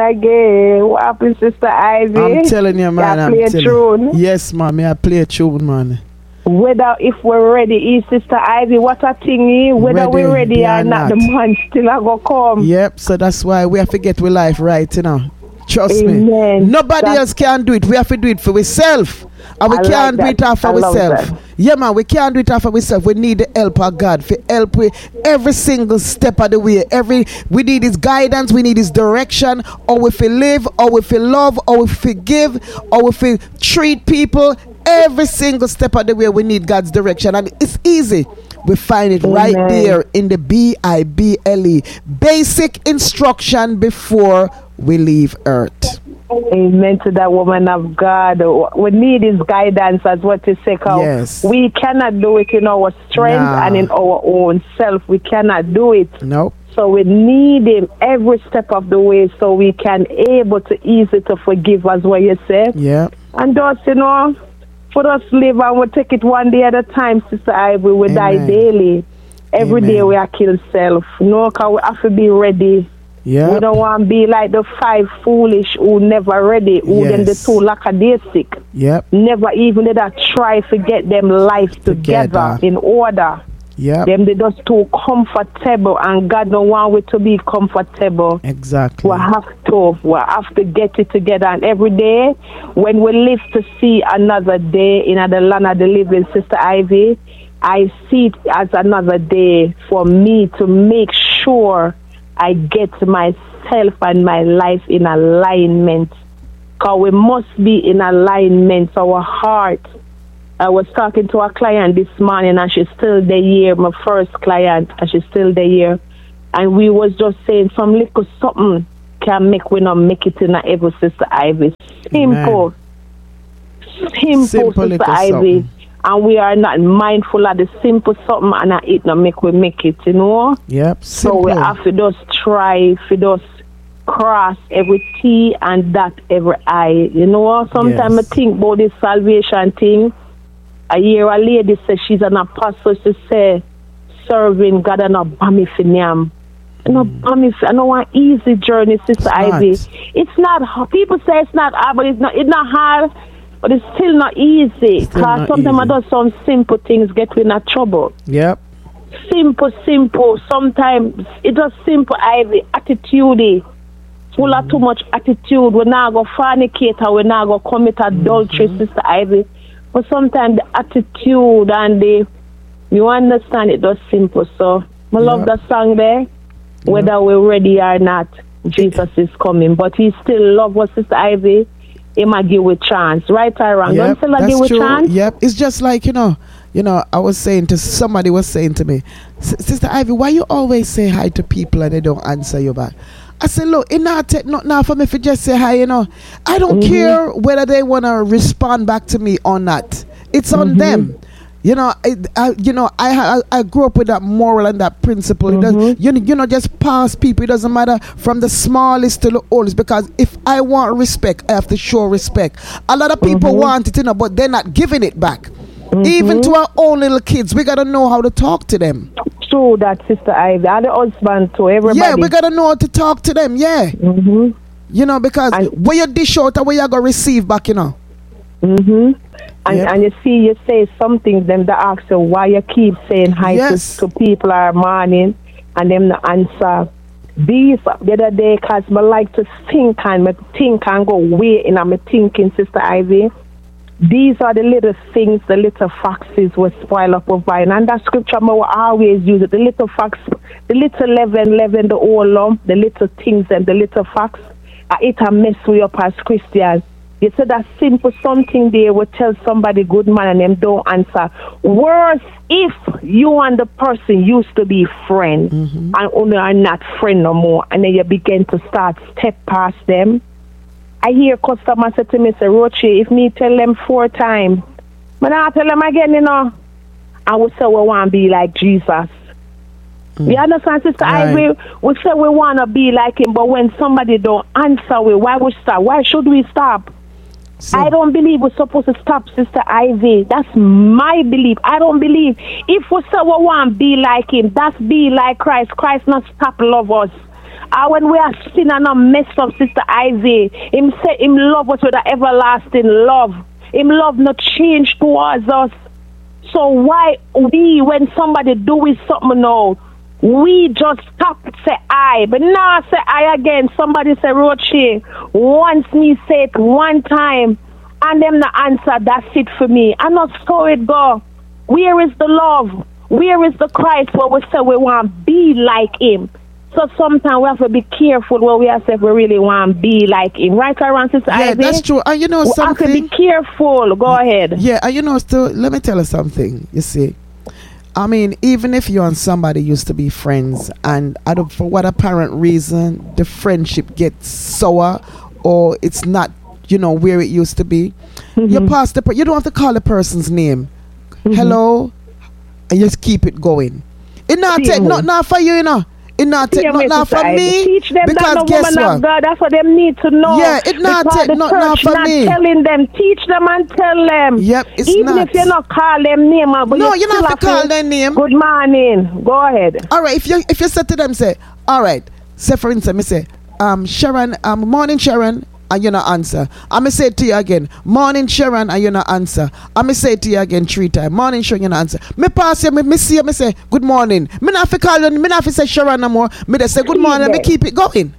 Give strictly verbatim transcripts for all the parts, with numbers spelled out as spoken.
Again, what happened, Sister Ivy? I'm telling you, man. You I'm play a telling tune. you. Yes, man. Me, I play a tune, man. Whether if we're ready, is Sister Ivy, what a thingy. Whether Ready, we're ready they or are not, not. the man still a go come. Yep. So that's why we have to get with life right, you know. Trust Amen. me. Nobody That's- else can do it. We have to do it for ourselves. And we I can't like do that. it off I love ourselves. that. Yeah, man, we can't do it off ourselves. We need the help of God for help with every single step of the way. Every we need his guidance, we need his direction, or we feel live, or we feel love, or we forgive, or we feel treat people. Every single step of the way we need God's direction. And it's easy. We find it right Amen. there in the B I B L E. Basic instruction before we leave earth. Amen to that woman of God. We need his guidance, as what you say. 'Cause Yes. we cannot do it in our strength Nah. and in our own self. We cannot do it. Nope. So we need him every step of the way so we can able to easy to forgive, as what you say. Yeah. And thus, you know, for us live and we take it one day at a time, Sister Ivy. We die Amen. daily. Every day Amen. we are kill self. No, because we have to be ready. Yeah. We don't want to be like the five foolish who never ready, who then the Yes. two lackadaisic. Yep. Never even did I try to get them life together, Together. in order. Yep. Them they just too comfortable, and God don't want we to be comfortable. Exactly. We have to, we have to get it together. And every day, when we live to see another day in the land of the living, Sister Ivy, I see it as another day for me to make sure I get myself and my life in alignment. Because we must be in alignment, our heart. I was talking to a client this morning, and she's still there here, my first client, and she's still there here. And we was just saying some little something can make we not make it in a ever, Sister Ivy. Simple. Simple, Simple Sister little Ivy. something. And we are not mindful of the simple something, and it not make we make it, you know? Yep. So Simple. we have to just try to just cross every T and dot every I. You know, sometimes Yes. I think about this salvation thing. I hear a lady say she's an apostle. She say, serving God and not bammy for them. No, bammy for, I know one easy journey, Sister It's Ivy. not. It's not hard. People say it's not hard, but it's not, it's not hard. But it's still not easy. Still Because not sometimes I easy. do some simple things get me in trouble. Yep. Simple, simple. Sometimes it's just simple, Ivy. Attitude. Full of too much attitude. We're not going to fornicate or we're not going to commit adultery, Sister Ivy. But sometimes the attitude and the, you understand, it just simple. So I love Yeah. the song there. Whether we're ready or not, Jesus is coming. But he still love us, Sister Ivy. He might give a chance. Right or wrong? Yep, Don't feel like give that's a true. chance? Yep. It's just like, you know, you know, I was saying to somebody was saying to me, "S- Sister Ivy, why you always say hi to people and they don't answer you back? I said, look, it not take not now for me if you just say hi, you know. I don't Mm-hmm. care whether they wanna respond back to me or not. It's on Mm-hmm. them. You know, I, I, you know, I, ha- I grew up with that moral and that principle. It does, Mm-hmm. you, know- you know, just pass people. It doesn't matter from the smallest to the oldest. Because if I want respect, I have to show respect. A lot of people Mm-hmm. want it, you know, but they're not giving it back. Even to our own little kids, we gotta know how to talk to them. True that, Sister Ivy. And the husband too. Everybody. Yeah, we gotta know how to talk to them. Yeah, Mm-hmm. you know, because And- when you dish out, and when you gonna receive back, you know. Mm-hmm. And, Yep. and you see, you say something, them that ask you why you keep saying hi Yes. to, to people are morning, and them the answer. These the other day, cause I like to think and me think and go way in my thinking, Sister Ivy. These are the little things, the little foxes will spoil up of vine. And that scripture I will always use it. The little fox, the little leaven, leaven the whole lump, the little things and the little fox. Uh, it a mess we up as Christians. You said that simple something there will tell somebody good man and them don't answer. Worse if you and the person used to be friends Mm-hmm. and only are not friend no more, and then you begin to start step past them. I hear customers say to me, say, Rochi, if me tell them four times, but I tell them again, you know, I would say we want to be like Jesus. You understand, Sister Right. Ivy? We say we want to be like him, but when somebody don't answer, we why we stop? Why should we stop? So- I don't believe we're supposed to stop, Sister Ivy. That's my belief. I don't believe. If we say we want to be like him, that's be like Christ. Christ not stop love us. Uh, when we are sin and not mess up, Sister Ivy, him say him love us with an everlasting love. Him love not change towards us. So why we, when somebody do is something now, we just stop say I, but now say I again. Somebody say Roche. Once me say it one time, and them the answer. That's it for me. I'm not so it go. Where is the love? Where is the Christ? Where we say we want to be like Him. So sometimes we have to be careful where we are say we really want to be like Him. Right, Karen, Sister Yeah, Ivy? that's true. And you know we something? have to be careful. Go ahead. Yeah, and you know, still, let me tell you something. You see, I mean, even if you and somebody used to be friends, and I don't, for what apparent reason, the friendship gets sour, or it's not, you know, where it used to be, mm-hmm. you pass the, per- you don't have to call the person's name. Mm-hmm. Hello, and just keep it going. It not take not not for you, you know. It not take not, not for me. Teach them because that no guess woman what? of God. That's what they need to know. Yeah, it not because take not, not for not me. Telling them, teach them and tell them. Yep, it's even not. if you not call them name, but no, you you don't have to call their name. Good morning. Go ahead. All right, if you if you say to them, say, all right, say for instance, me say, um, Sharon, um, morning Sharon, and you not answer. I me say it to you again, morning Sharon, and you not answer. I me say it to you again three times, morning Sharon, you not answer. Me pass you, me, me see you, me say good morning. Me not have to call you, me not have to say Sharon no more. Me just say good morning, and me keep it going.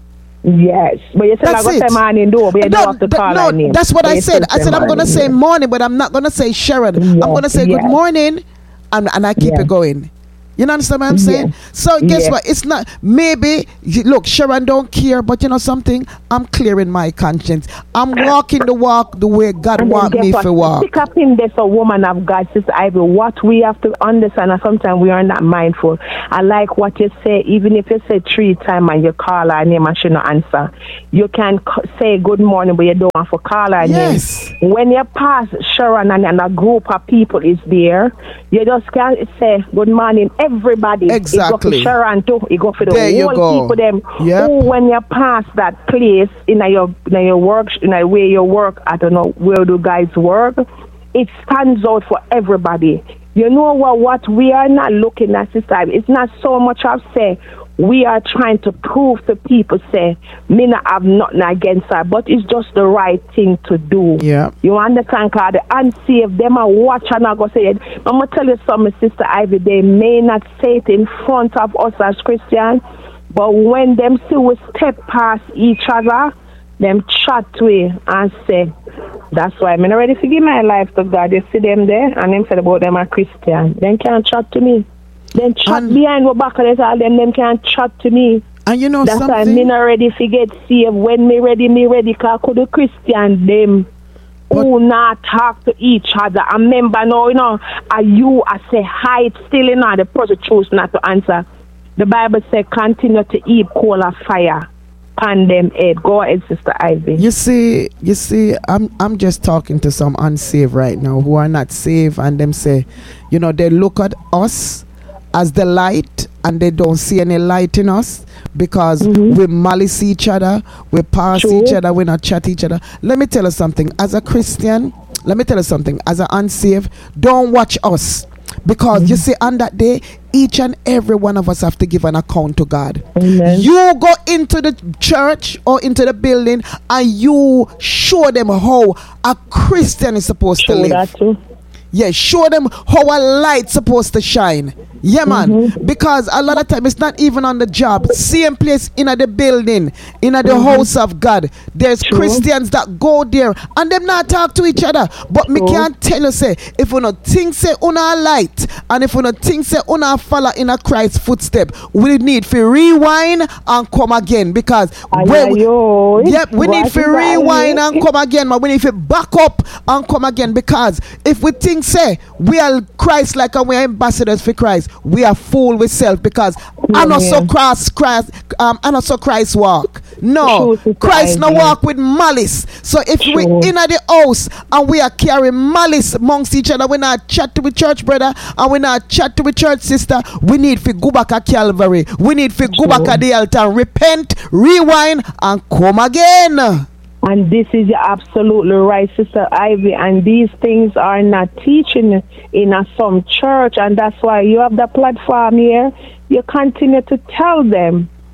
Yes, but you said I got say morning though, but you no, don't have to call no, her name. That's what but I said. I said I'm gonna say morning, but I'm not gonna say Sharon. Yes, I'm gonna say yes. good morning, and and I keep Yes. it going. You know understand what I'm saying? Yes. So guess Yes. what? It's not maybe you- look, Sharon don't care, but you know something? I'm clearing my conscience. I'm walking the walk the way God And want then me guess to what? walk. Pick up in this a woman of God, Sister Ivy. What we have to understand, and sometimes we are not mindful. I like what you say, even if you say three times and you call her name and she no answer. You can c- say good morning, but you don't want to call her Yes. name. When you pass Sharon and, and a group of people is there, you just can't say good morning, everybody. Exactly. It go for Sharon too. It go for the There you whole go. people them. Yep. Who, when you pass that place in a, your in a your work in a way you work, I don't know where do guys work. It stands out for everybody. You know what? What we are not looking at this time. It's not so much of say we are trying to prove to people say me not have nothing against her, but it's just the right thing to do. Yeah. You understand? Cause the unsaved them are watch and I go say it. I'm gonna tell you something, Sister Ivy. They may not say it in front of us as Christians, but when them see we step past each other, them chat to it and say, that's why I'm not ready to give my life to God. You see them there and them said about them are Christian. Them can't chat to me. Them chat And- behind my back and they tell them them can't chat to me. And you know That's why something? me not ready to get saved. When me ready, me ready, cause could the Christian them who not talk to each other. I remember now, you know, are you I say hide still, you know, the person choose not to answer. The Bible says continue to heap coal of fire upon them head. Go ahead, Sister Ivy. You see, you see, I'm I'm just talking to some unsaved right now who are not saved, and them say, you know, they look at us as the light, and they don't see any light in us because Mm-hmm. we malice each other, we pass True. each other, we not chat each other. Let me tell you something. As a Christian, let me tell you something. As an unsaved, don't watch us. Because Mm-hmm. you see, on that day, each and every one of us have to give an account to God. Amen. You go into the church or into the building and you show them how a Christian is supposed True, to live. that too. Yeah, show them how a light's supposed to shine. Yeah, man. Mm-hmm. Because a lot of time it's not even on the job. Same place in the building, in the Mm-hmm. house of God. There's True. Christians that go there and them not talk to each other. But me True. can't tell you say if you not think say una light and if you not think say una follow in a Christ's footstep, we need to rewind and come again because Aye, when we- aye, yo. yep, we need What to is that? rewind and come again, but we need to back up and come again because if we think say we are Christ like and we are ambassadors for Christ, we are fool with self because I not so yeah. Christ, Christ, um, I not so Christ walk. No, True, Sister Christ no Ivy. walk with malice. So if we True. in the house and we are carrying malice amongst each other, we not chat to the church brother and we not chat to the church sister. We need to go back at Calvary. We need to go back True. at the altar, repent, rewind, and come again. And this is absolutely right, Sister Ivy. And these things are not teaching in a some church. And that's why you have the platform here. You continue to tell them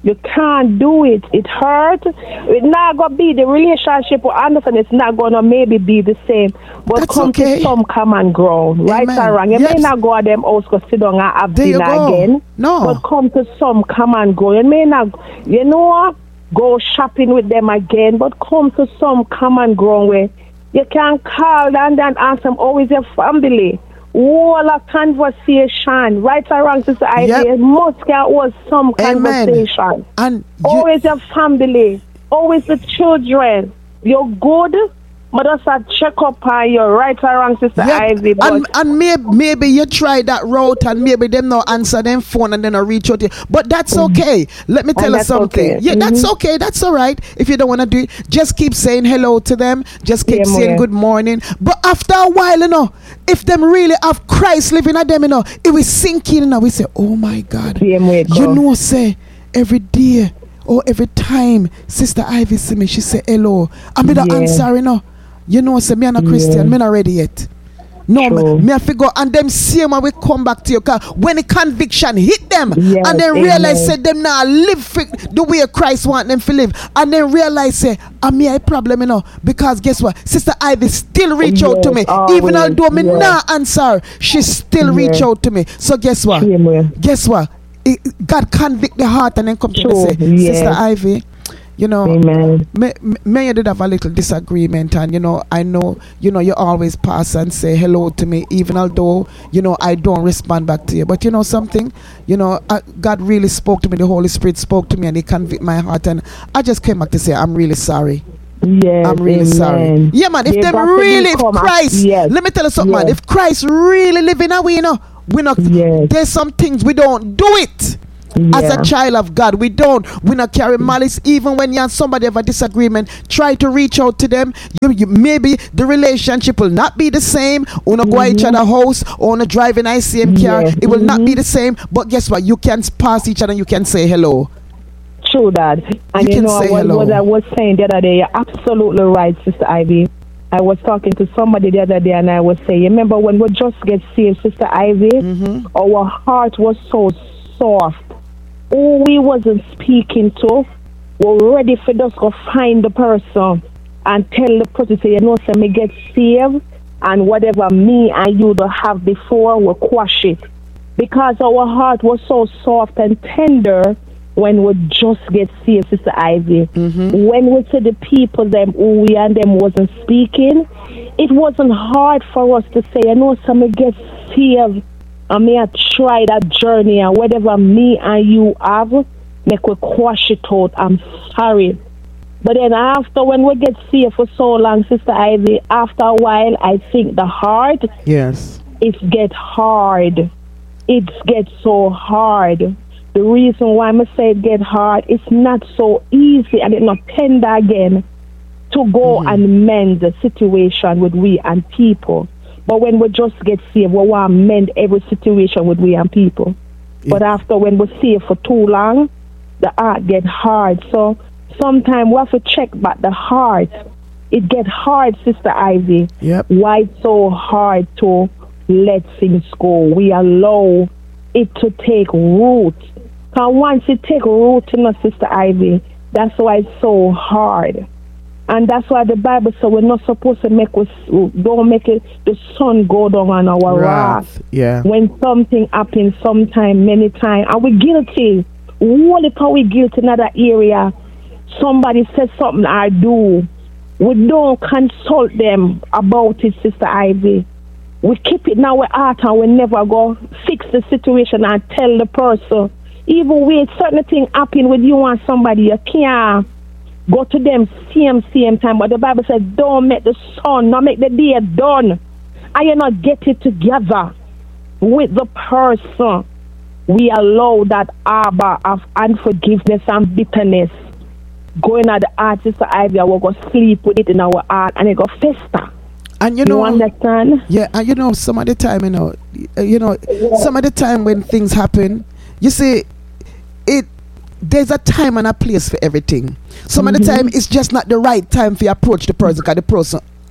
You can't do it. It hurt. It's not gonna be the relationship. I understand it's not gonna maybe be the same, but That's come okay. to some common ground, right Amen. or wrong. You Yes. may not go at them house go sit down and have There you dinner go. again. No. But come to some common ground. You may not, you know, go shopping with them again, but come to some common ground where you can call and then ask them, oh, is your family? All a conversation, right or wrong, Sister Ivy, Yep. must can hold some Amen. conversation. And you, Always your family, always the children. You're good, but just a check up on you, right or wrong, Sister Yep. Ivy. But And, and maybe, maybe you try that route and maybe them not answer them phone and then I reach out to you. But that's okay. Let me tell you that's something. okay. Yeah, that's Mhm. okay. That's all right. If you don't want to do it, just keep saying hello to them. Just keep Yeah, saying Moya. good morning. But after a while, you know, if them really have Christ living at them, you know, it will sink in, you know, we say, oh my God. Same way, You girl. know, say, every day or every time Sister Ivy see me, she say hello. I'm in the Yeah. answer, you know. You know, say me and a Christian, Yeah. me not ready yet. No, True. me, me have to go and them see when we come back to you. Cause when the conviction hit them Yes, and then realize amen. say them now live fi- the way Christ want them to live, and then realize say I'm me a problem, you know. Because guess what, Sister Ivy still reach out to Yes, me, always, even although me yes. not answer, she still reach Yes. out to me. So guess what? Same way. Guess what? It, God convict the heart and then come to me True, and say, yes. Sister Ivy, you know, Amen. may, may you did have a little disagreement, and you know I know you know you always pass and say hello to me even although you know I don't respond back to you, but you know something, you know uh, God really spoke to me, the Holy Spirit spoke to me and he convicted my heart, and I just came back to say I'm really sorry. Yes, I'm really amen. sorry. Yeah, man. If They them got to really, if become a- Christ, yes. let me tell you something, man. Yes. If Christ really living away, you know, we not. Yes. There's some things we don't do it. As Yeah. a child of God, we don't. We not carry malice. Even when you and somebody have a disagreement, try to reach out to them. You, you maybe the relationship will not be the same. Una go at each other house, or una drive an I C M car. Yes. It will not be the same. But guess what? You can pass each other. and You can say hello. True that. And You you, can know say what, hello. what I was saying the other day, you're absolutely right, Sister Ivy. I was talking to somebody the other day and I was saying, remember when we just get saved, Sister Ivy, Mm-hmm. our heart was so soft. Who we wasn't speaking to were ready for us to find the person and tell the person, say, you know, say me get saved and whatever me and you don't have before, we'll quash it. Because our heart was so soft and tender when we just get saved, Sister Ivy. Mm-hmm. When we see the people them who we and them wasn't speaking, it wasn't hard for us to say, you know, so me get saved. I may I try that journey and whatever me and you have, make we quash it out. I'm sorry. But then after when we get saved for so long, Sister Ivy, after a while, I think the heart, Yes. it get hard. It gets so hard. The reason why I say it get hard, it's not so easy and it's not tender again to go Mm-hmm. and mend the situation with we and people. But when we just get saved, we want to mend every situation with we and people. Yeah. But after when we saved for too long, the heart get hard. So sometimes we have to check back the heart. It get hard, Sister Ivy. Yep. Why it's so hard to let things go? We allow it to take root. Because once it take root in us, Sister Ivy, that's why it's so hard. And that's why the Bible says we're not supposed to make us, don't make it, the sun go down on our wrath. Yeah. When something happens sometime, many times, and we're guilty. What if we guilty in another area? Somebody says something I do. We don't consult them about it, Sister Ivy. We keep it in our heart and we never go fix the situation and tell the person. Even when certain thing happen with you and somebody, you can't go to them same, same time. But the Bible says, don't make the sun, not make the day done. And you not get it together with the person. We allow that harbor of unforgiveness and bitterness going at the heart, Sister Ivy, we're going to sleep with it in our heart and it go fester. And you You know, understand? yeah, and you know, some of the time, you know, uh, you know, some of the time when things happen, you see, it. There's a time and a place for everything. Some Mm-hmm. of the time, it's just not the right time for you approach the person because the person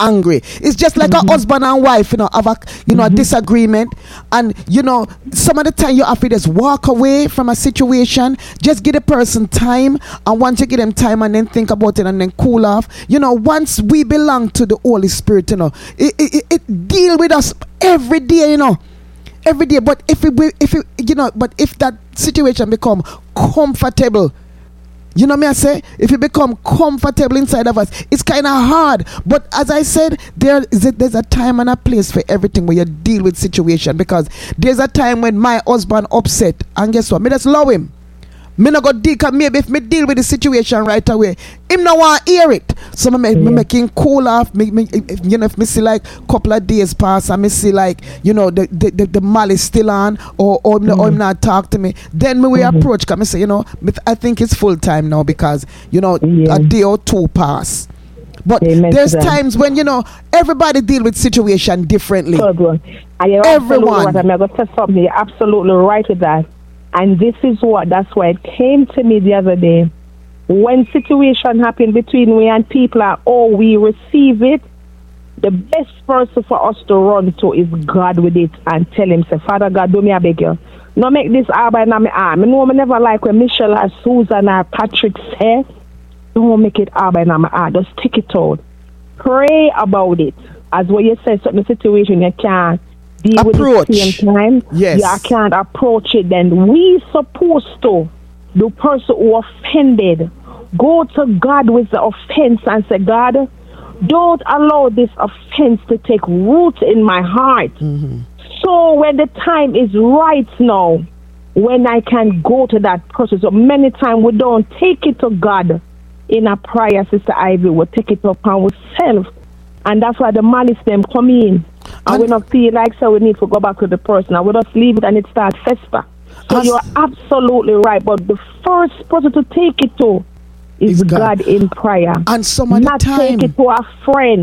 angry. It's just like mm-hmm. a husband and wife, you know, have a you know mm-hmm. a disagreement, and you know some of the time you have to just walk away from a situation. Just give the person time, and once you give them time, and then think about it, and then cool off. You know, once we belong to the Holy Spirit, you know, it it, it, it deal with us every day, you know. Every day, but if it, if it, you know, but if that situation become comfortable, you know me I say, if it become comfortable inside of us, it's kind of hard. But as I said, there is a, there's a time and a place for everything when you deal with situation, because there's a time when my husband upset, and guess what? Me just love him. Me not go deal, cause maybe if me deal with the situation right away, him no want hear it. So me, yeah. me make him cool off. Me, me, if, you know, if me see like couple of days pass and me see like, you know, the the, the, the malice still on, or or, mm-hmm. or him not talk to me, then me we mm-hmm. approach. Cause me say, you know, I think it's full time now, because you know yeah. a day or two pass. But Amen there's times when, you know, everybody deal with situation differently. Everyone. Everyone. I'm going to tell something. You're absolutely right with that. And this is what, that's why it came to me the other day. When situation happen between we and people are, oh, we receive it, the best person for us to run to is God with it, and tell him, say, Father God, do me a beg you. No make this arbeit in my arm. I know I never like when Michelle or Susan or Patrick say, don't make it arbeit in my arm. Just take it out. Pray about it. As what you said, certain situation you can't deal approach. With it at the same time. Yes. You can't approach it. Then we supposed to, the person who offended, go to God with the offense and say, God, don't allow this offense to take root in my heart. Mm-hmm. So when the time is right now, when I can go to that person. So many times we don't take it to God in a prayer, Sister Ivy. We take it upon ourselves. And that's why the malice them come in. And, and we not feel like so we need to go back to the person. And we just leave it and it starts fester. So you're absolutely right. But the first person to take it to is God. God in prayer. And some of the not time, take it to a friend.